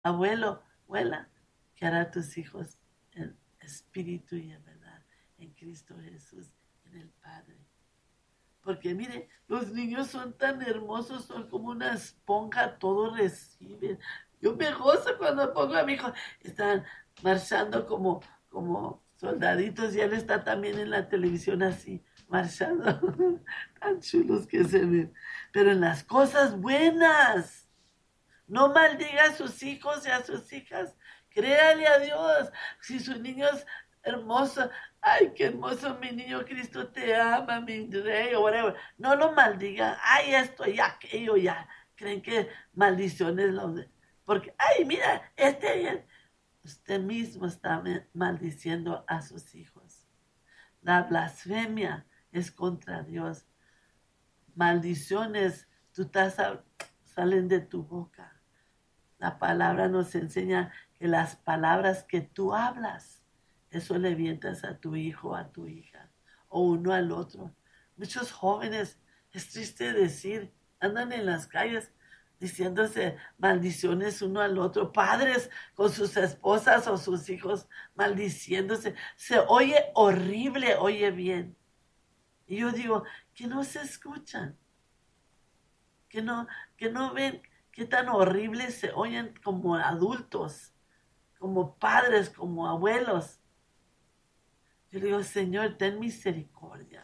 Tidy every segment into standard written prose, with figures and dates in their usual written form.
abuelo, abuela, que hará a tus hijos en espíritu y en verdad, en Cristo Jesús, en el Padre. Porque mire, los niños son tan hermosos, son como una esponja, todo reciben. Yo me gozo cuando pongo a mi hijo, están marchando como soldaditos y él está también en la televisión así, marchando, tan chulos que se ven. Pero en las cosas buenas, no maldiga a sus hijos y a sus hijas. Créale a Dios. Si su niño es hermoso, ay, qué hermoso mi niño, Cristo te ama, mi rey, o whatever. No lo maldiga. Ay, esto y aquello ya. Creen que maldiciones los de... Porque, ay, mira, usted mismo está maldiciendo a sus hijos. La blasfemia es contra Dios. Maldiciones, salen de tu boca. La palabra nos enseña que las palabras que tú hablas, eso le vientas a tu hijo, a tu hija, o uno al otro. Muchos jóvenes, es triste decir, andan en las calles diciéndose maldiciones uno al otro, padres con sus esposas o sus hijos maldiciéndose. Se oye horrible, oye bien. Y yo digo, que no se escuchan, que no, que no ven qué tan horribles se oyen como adultos, como padres, como abuelos. Yo digo, Señor, ten misericordia.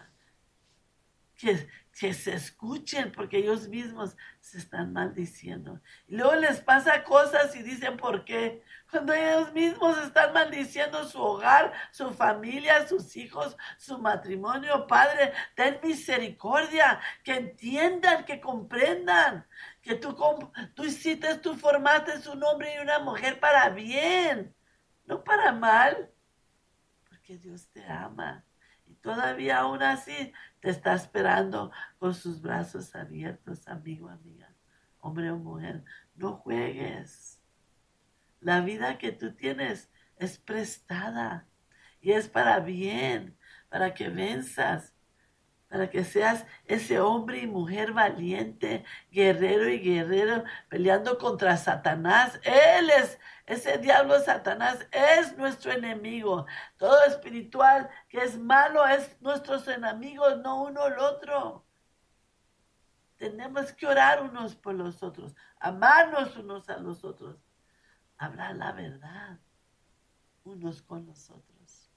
Que se escuchen porque ellos mismos se están maldiciendo. Y luego les pasa cosas y dicen por qué. Cuando ellos mismos están maldiciendo su hogar, su familia, sus hijos, su matrimonio. Padre, ten misericordia, que entiendan, que comprendan, que tú hiciste, tú formaste un hombre y una mujer para bien, no para mal, porque Dios te ama. Y todavía aún así te está esperando con sus brazos abiertos, amigo, amiga, hombre o mujer. No juegues. La vida que tú tienes es prestada y es para bien, para que venzas, para que seas ese hombre y mujer valiente, guerrero y guerrero, peleando contra Satanás. Ese diablo Satanás es nuestro enemigo. Todo espiritual que es malo es nuestros enemigos, no uno al otro. Tenemos que orar unos por los otros, amarnos unos a los otros, hablar la verdad unos con los otros.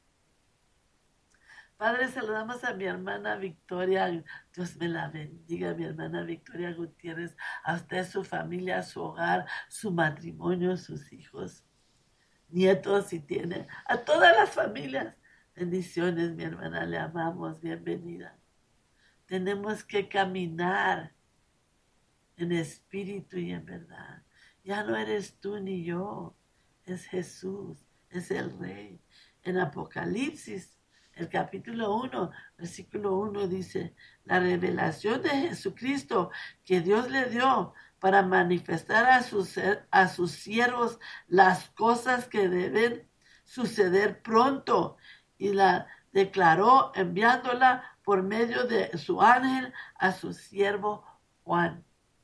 Padre, saludamos a mi hermana Victoria. Dios me la bendiga, mi hermana Victoria Gutiérrez. A usted, su familia, su hogar, su matrimonio, sus hijos, nietos, si tiene. A todas las familias. Bendiciones, mi hermana. Le amamos. Bienvenida. Tenemos que caminar en espíritu y en verdad. Ya no eres tú ni yo. Es Jesús. Es el Rey. En Apocalipsis, el capítulo 1, versículo 1 dice, la revelación de Jesucristo que Dios le dio para manifestar a sus siervos las cosas que deben suceder pronto, y la declaró enviándola por medio de su ángel a su siervo Juan.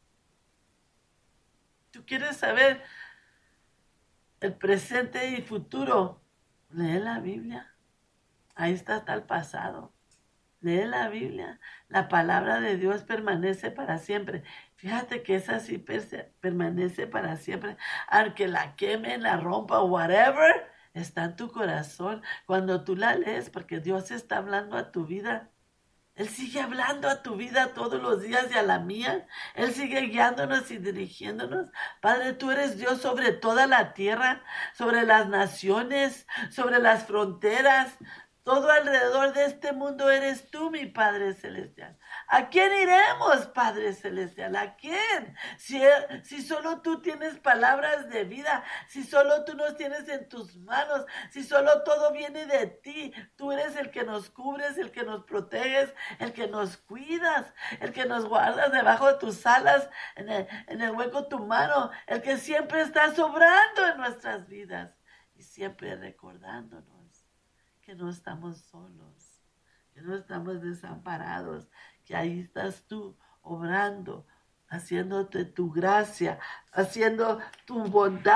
¿Tú quieres saber el presente y futuro? Lee la Biblia. Ahí está el pasado. Lee la Biblia. La palabra de Dios permanece para siempre. Fíjate que esa sí permanece para siempre. Aunque la quemen, la rompa, whatever, está en tu corazón. Cuando tú la lees, porque Dios está hablando a tu vida. Él sigue hablando a tu vida todos los días y a la mía. Él sigue guiándonos y dirigiéndonos. Padre, tú eres Dios sobre toda la tierra, sobre las naciones, sobre las fronteras. Todo alrededor de este mundo eres tú, mi Padre Celestial. ¿A quién iremos, Padre Celestial? ¿A quién? Si solo tú tienes palabras de vida, si solo tú nos tienes en tus manos, si solo todo viene de ti, tú eres el que nos cubres, el que nos proteges, el que nos cuidas, el que nos guardas debajo de tus alas, en el hueco de tu mano, el que siempre está sobrando en nuestras vidas y siempre recordándonos que no estamos solos, que no estamos desamparados, que ahí estás tú obrando haciéndote tu gracia, haciendo tu bondad